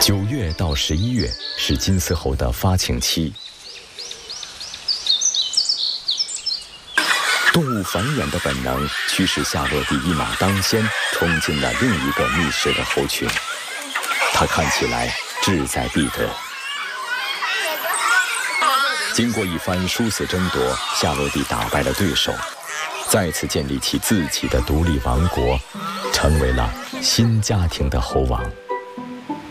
9月到11月是金丝猴的发情期。动物繁衍的本能驱使夏洛蒂一马当先，冲进了另一个觅食的猴群。它看起来志在必得。经过一番殊死争夺，夏洛蒂打败了对手，再次建立起自己的独立王国，成为了新家庭的猴王。